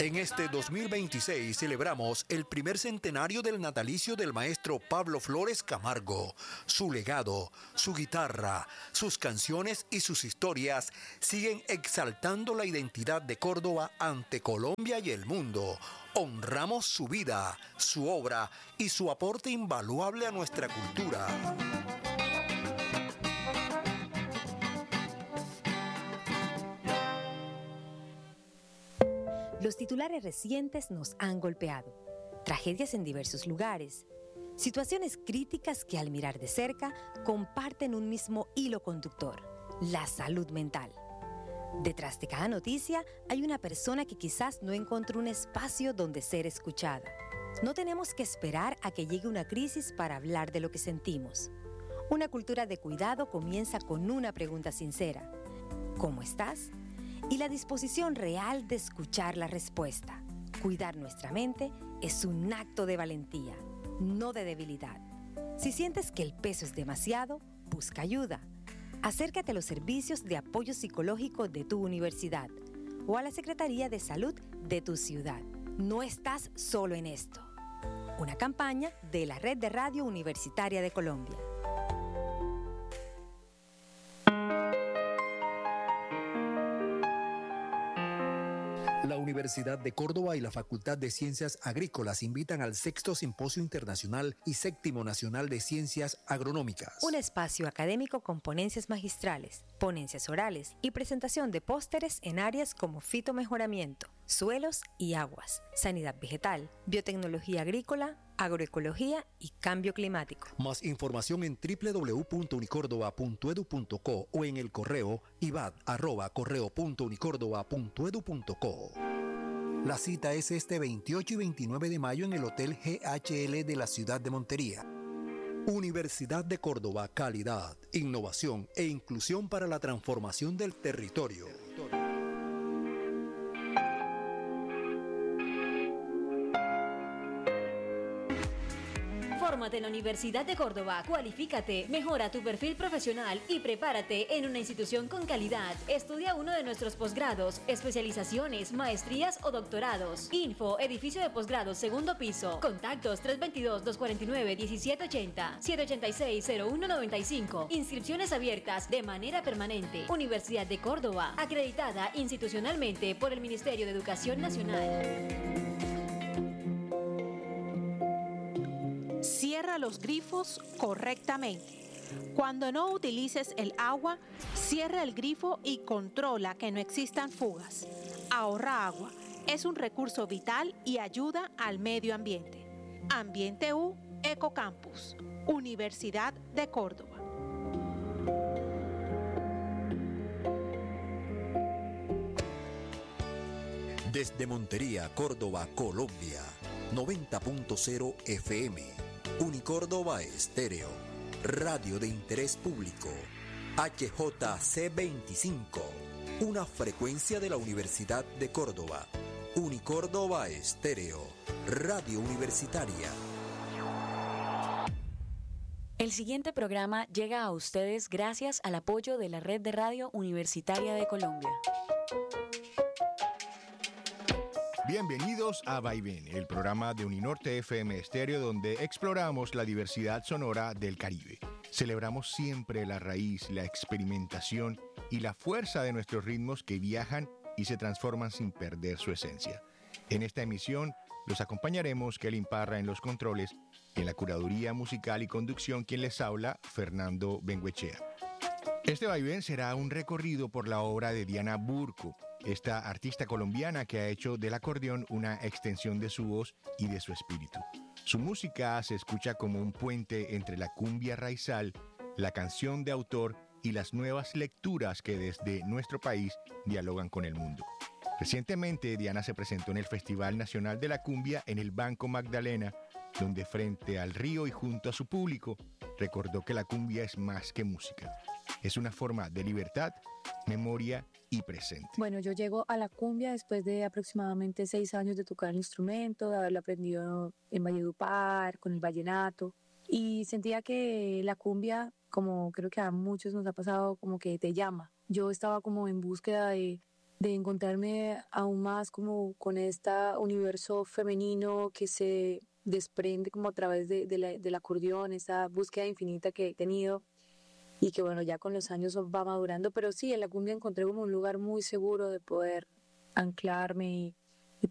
En este 2026 celebramos el primer centenario del natalicio del maestro Pablo Flores Camargo. Su legado, su guitarra, sus canciones y sus historias siguen exaltando la identidad de Córdoba ante Colombia y el mundo. Honramos su vida, su obra y su aporte invaluable a nuestra cultura. Los titulares recientes nos han golpeado. Tragedias en diversos lugares. Situaciones críticas que al mirar de cerca comparten un mismo hilo conductor: la salud mental. Detrás de cada noticia hay una persona que quizás no encontró un espacio donde ser escuchada. No tenemos que esperar a que llegue una crisis para hablar de lo que sentimos. Una cultura de cuidado comienza con una pregunta sincera: ¿cómo estás? Y la disposición real de escuchar la respuesta. Cuidar nuestra mente es un acto de valentía, no de debilidad. Si sientes que el peso es demasiado, busca ayuda. Acércate a los servicios de apoyo psicológico de tu universidad o a la Secretaría de Salud de tu ciudad. No estás solo en esto. Una campaña de la Red de Radio Universitaria de Colombia. La Universidad de Córdoba y la Facultad de Ciencias Agrícolas invitan al 6º Simposio Internacional y 7º Nacional de Ciencias Agronómicas. Un espacio académico con ponencias magistrales, ponencias orales y presentación de pósteres en áreas como fitomejoramiento, suelos y aguas, sanidad vegetal, biotecnología agrícola, agroecología y cambio climático. Más información en www.unicordoba.edu.co o en el correo ibad@correo.unicordoba.edu.co. La cita es este 28 y 29 de mayo en el Hotel GHL de la ciudad de Montería. Universidad de Córdoba, calidad, innovación e inclusión para la transformación del territorio. Fórmate en la Universidad de Córdoba, cualifícate, mejora tu perfil profesional y prepárate en una institución con calidad. Estudia uno de nuestros posgrados, especializaciones, maestrías o doctorados. Info, edificio de posgrados, segundo piso. Contactos 322-249-1780, 786-0195. Inscripciones abiertas de manera permanente. Universidad de Córdoba, acreditada institucionalmente por el Ministerio de Educación Nacional. Cierra los grifos correctamente. Cuando no utilices el agua, cierra el grifo y controla que no existan fugas. Ahorra agua. Es un recurso vital y ayuda al medio ambiente. Ambiente U, Ecocampus, Universidad de Córdoba. Desde Montería, Córdoba, Colombia, 90.0 FM. Unicórdoba Estéreo, radio de interés público, HJC25, una frecuencia de la Universidad de Córdoba. Unicórdoba Estéreo, radio universitaria. El siguiente programa llega a ustedes gracias al apoyo de la Red de Radio Universitaria de Colombia. Bienvenidos a Vaivén, el programa de Uninorte FM Estéreo donde exploramos la diversidad sonora del Caribe. Celebramos siempre la raíz, la experimentación y la fuerza de nuestros ritmos que viajan y se transforman sin perder su esencia. En esta emisión los acompañaremos Kelly Parra en los controles, en la curaduría musical y conducción quien les habla, Fernando Benguechea. Este vaivén será un recorrido por la obra de Diana Burco, esta artista colombiana que ha hecho del acordeón una extensión de su voz y de su espíritu. Su música se escucha como un puente entre la cumbia raizal, la canción de autor y las nuevas lecturas que desde nuestro país dialogan con el mundo. Recientemente, Diana se presentó en el Festival Nacional de la Cumbia en el Banco Magdalena, donde frente al río y junto a su público, recordó que la cumbia es más que música. Es una forma de libertad, memoria y presente. Bueno, yo llego a la cumbia después de aproximadamente 6 años de tocar el instrumento, de haberlo aprendido en Valledupar, con el vallenato, y sentía que la cumbia, como creo que a muchos nos ha pasado, como que te llama. Yo estaba como en búsqueda de de encontrarme aún más como con este universo femenino que se desprende como a través del acordeón, esa búsqueda infinita que he tenido y que bueno, ya con los años va madurando, pero sí, en la cumbia encontré como un lugar muy seguro de poder anclarme